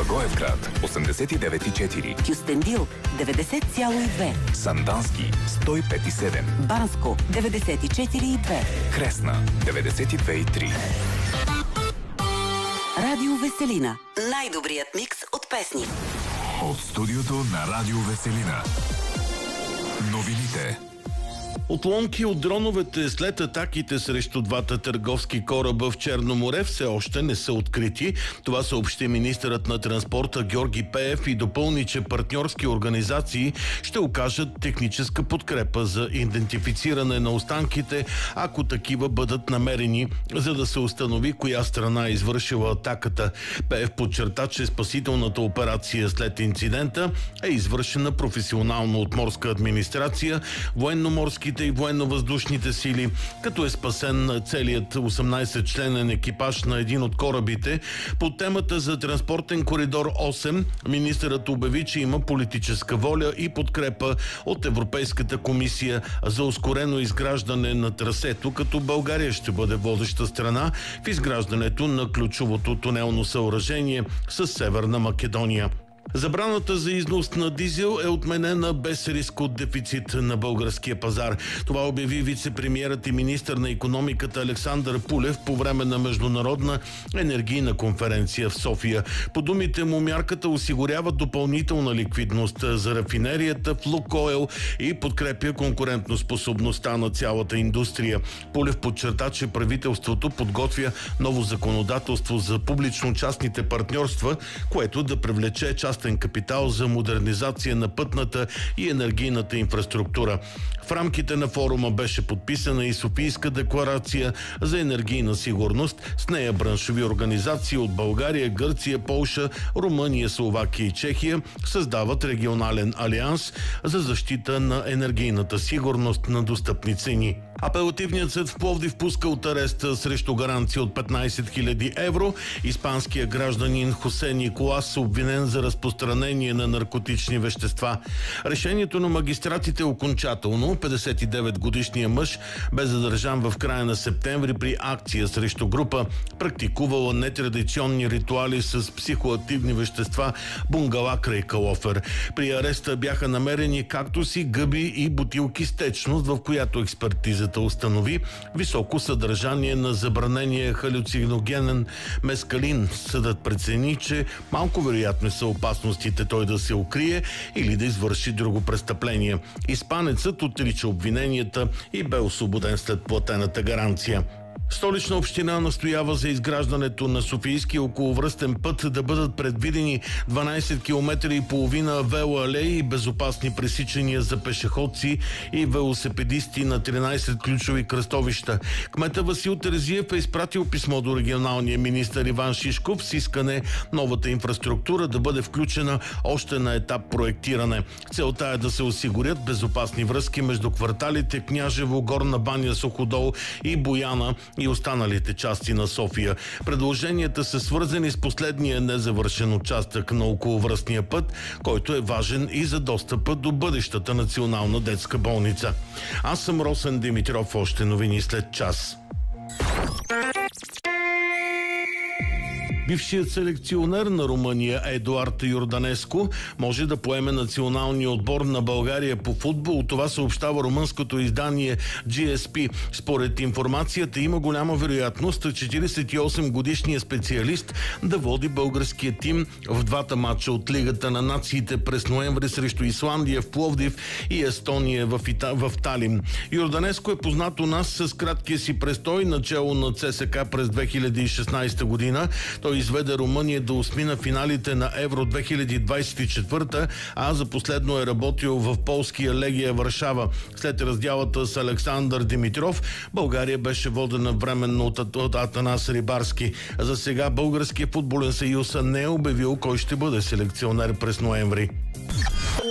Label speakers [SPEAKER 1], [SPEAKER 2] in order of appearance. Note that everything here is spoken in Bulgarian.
[SPEAKER 1] Благоевград 89,4,
[SPEAKER 2] Кюстендил 90,2,
[SPEAKER 1] Сандански 105,7,
[SPEAKER 2] Банско 94,2,
[SPEAKER 1] Кресна 92,3.
[SPEAKER 2] Радио Веселина. Най-добрият микс от песни.
[SPEAKER 1] От студиото на Радио Веселина. Новините.
[SPEAKER 3] Отломки от дроновете след атаките срещу двата търговски кораба в Черно море все още не са открити. Това съобщи министърът на транспорта Георги Пеев и допълни, че партньорски организации ще окажат техническа подкрепа за идентифициране на останките, ако такива бъдат намерени, за да се установи коя страна е извършила атаката. Пеев подчерта, че спасителната операция след инцидента е извършена професионално от морска администрация, военноморските и военно-въздушните сили, като е спасен целият 18-членен екипаж на един от корабите. По темата за транспортен коридор 8, министърът обяви, че има политическа воля и подкрепа от Европейската комисия за ускорено изграждане на трасето, като България ще бъде водеща страна в изграждането на ключовото тунелно съоръжение с Северна Македония. Забраната за износ на дизел е отменена без риск от дефицит на българския пазар. Това обяви вице-премиерът и министър на икономиката Александър Пулев по време на международна енергийна конференция в София. По думите му, мярката осигурява допълнителна ликвидност за рафинерията в Лукойл и подкрепя конкурентоспособността на цялата индустрия. Пулев подчерта, че правителството подготвя ново законодателство за публично-частните партньорства, което да привлече частен капитал за модернизация на пътната и енергийната инфраструктура. В рамките на форума беше подписана и Софийска декларация за енергийна сигурност. С нея браншови организации от България, Гърция, Полша, Румъния, Словакия и Чехия създават регионален алианс за защита на енергийната сигурност на достъпни цени. Апелативният съд в Пловдив пуска от ареста срещу гаранция от 15 000 евро. Испанският гражданин Хосе Николас, обвинен за разпространение на наркотични вещества. Решението на магистратите е окончателно. 59-годишният мъж бе задържан в края на септември при акция срещу група, практикувала нетрадиционни ритуали с психоактивни вещества бунгала край Калофер. При ареста бяха намерени кактуси, гъби и бутилки с течност, в която експертиза установи високо съдържание на забранения халюциногенен мескалин. Съдът прецени, че малко вероятно са опасностите той да се укрие или да извърши друго престъпление. Испанецът отрича обвиненията и бе освободен след платената гаранция. Столична община настоява за изграждането на Софийски околовръстен път да бъдат предвидени 12 км и половина велоалеи и безопасни пресичания за пешеходци и велосипедисти на 13 ключови кръстовища. Кметът Васил Терзиев е изпратил писмо до регионалния министър Иван Шишков с искане новата инфраструктура да бъде включена още на етап проектиране. Целта е да се осигурят безопасни връзки между кварталите Княжево, Горна баня, Суходол и Бояна и останалите части на София. Предложенията са свързани с последния незавършен участък на околовръстния път, който е важен и за достъпа до бъдещата национална детска болница. Аз съм Росен Димитров, още новини след час. Бившият селекционер на Румъния Едуард Йорданеску може да поеме националния отбор на България по футбол. Това съобщава румънското издание GSP. Според информацията има голяма вероятност 48-годишният специалист да води българския тим в двата матча от Лигата на нациите през ноември срещу Исландия в Пловдив и Естония в Талин. Йорданеску е познат у нас с краткия си престой начало на ЦСКА през 2016 година. Той изведе Румъния до осмина финалите на Евро 2024, а за последно е работил в полския Легия Варшава. След раздялата с Александър Димитров, България беше водена временно от Атанас Рибарски. За сега Българския футболен съюз не е обявил кой ще бъде селекционер през ноември.